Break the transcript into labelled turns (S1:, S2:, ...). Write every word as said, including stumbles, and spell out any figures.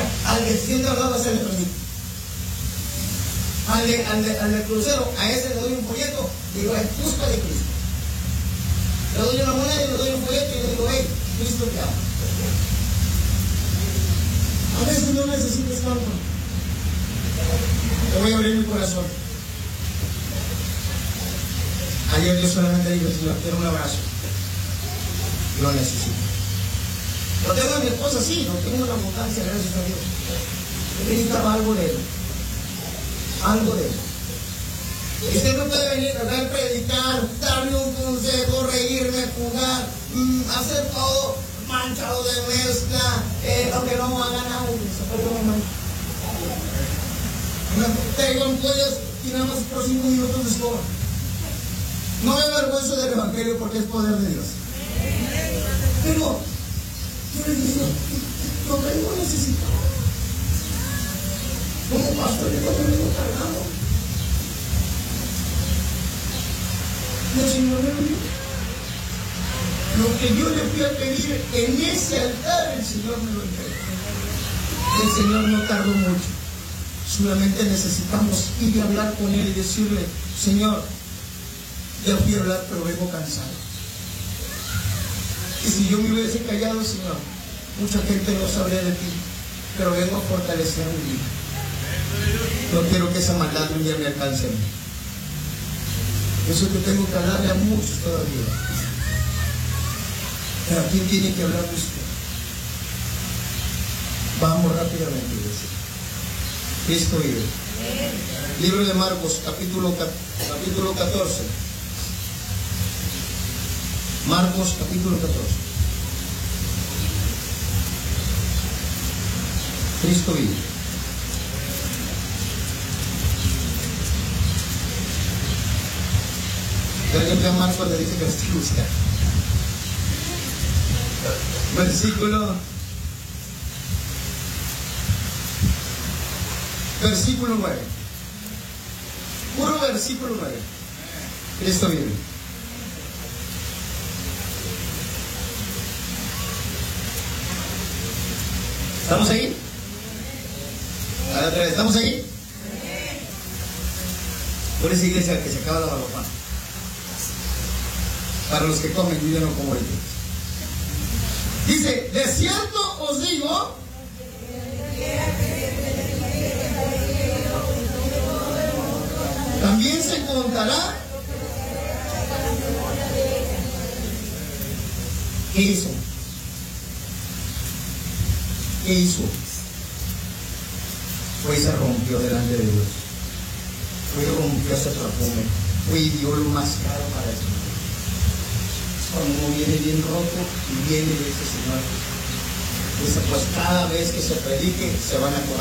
S1: sea, al de cien dólares se le permite. Al de, al, de, al de crucero, a ese le doy un folleto, digo, es justo de Cristo. Le doy una moneda y le doy un folleto y le digo, hey, Cristo te ama. A veces no necesitas tanto. Te voy a abrir mi corazón. Ayer yo solamente digo, Señor, quiero un abrazo. Lo necesito. No tengo a mi esposa, sí, no tengo una abundancia, gracias a Dios. Yo necesitaba algo de él. Algo de él. Y usted no puede venir a dar, predicar, darme un consejo, reírme, jugar, mmm, hacer todo manchado de mezcla, eh, aunque no haga nada. Tengo ampollas y nada más por cinco minutos de escoba. No me avergüenzo del evangelio porque es poder de Dios. Pero yo le digo, lo vengo necesitado. Como pastor, yo lo vengo cargado. Y el Señor me lo dio. Lo que yo le fui a pedir en ese altar, el Señor me lo entregó. El Señor no tardó mucho. Solamente necesitamos ir a hablar con Él y decirle, Señor, yo quiero hablar, pero vengo cansado. Y si yo me hubiese callado, Señor, mucha gente no sabría de ti, pero vengo a fortalecer mi vida. No quiero que esa maldad un día me alcance a mí. Eso que tengo que hablarle a muchos todavía. Pero ¿a quién tiene que hablar usted? Vamos rápidamente, decir. Cristo vive. Libro de Marcos, capítulo, capítulo catorce. Marcos, capítulo catorce. Cristo vive. Alguien que a Marcos le dice que estoy buscando. Versículo. Versículo nueve. Puro versículo nueve. Cristo vive. ¿Estamos ahí? A ver, otra vez, ¿estamos ahí? Por esa iglesia que se acaba la barbacoa. Para los que comen, yo no como ahorita. Dice, de cierto os digo, también se contará. ¿Qué hizo? ¿Qué hizo? Fue y se rompió delante de Dios. Fue y rompió ese perfume. Fue y dio lo más caro para el Señor. Cuando uno viene bien roto y viene y dice, Señor, dice, pues cada vez que se predique se van a acordar.